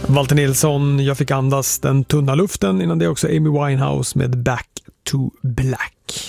Walter Nilsson, Jag fick andas den tunna luften. Innan det också Amy Winehouse med Back to Black.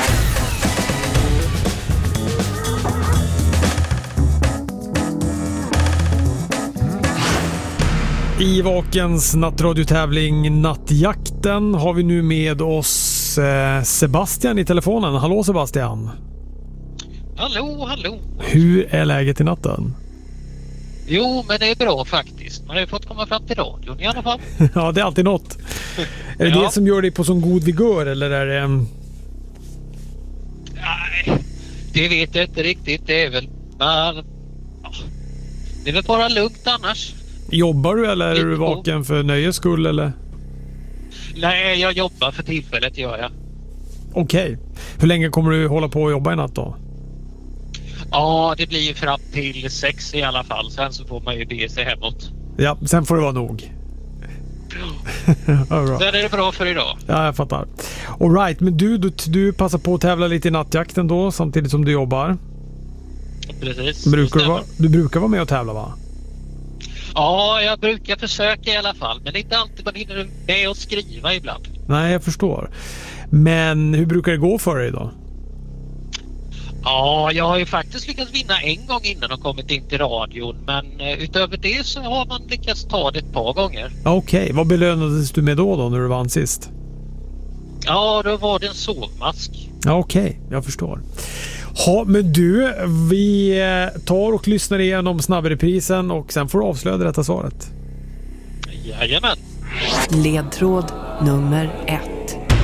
I Vakens nattradiotävling Nattjakten har vi nu med oss Sebastian i telefonen. Hallå Sebastian. Hallå. Hur är läget i natten? Jo, men det är bra faktiskt. Man har ju fått komma fram till radion i alla fall. Ja, det är alltid något. Är det det som gör dig på sån god vigör eller är det... Nej, det vet jag inte riktigt. Det är väl det är väl bara lugnt annars. Jobbar du eller är du vaken för nöjes skull eller? Nej, jag jobbar för tillfället, gör jag. Okej. Hur länge kommer du hålla på att jobba i natt då? Ja, det blir ju fram till 6 i alla fall. Sen så får man ju be sig hemåt. Ja, sen får det vara nog. Ja, sen är det bra för idag. Ja, jag fattar. All right, men du passar på att tävla lite i nattjakten då samtidigt som du jobbar. Precis. Du brukar vara med och tävla, va? Ja, jag brukar försöka i alla fall. Men inte alltid man hinner med att skriva ibland. Nej, jag förstår. Men hur brukar det gå för dig då? Ja, jag har ju faktiskt lyckats vinna en gång innan och kommit in till radion. Men utöver det så har man lyckats ta det ett par gånger. Okej, vad belönades du med då när du vann sist? Ja, då var det en sovmask. Okej, jag förstår. Ja, men du, vi tar och lyssnar igenom snabbreprisen och sen får du avslöja det rätta svaret. Jajamän. Ledtråd nummer 1.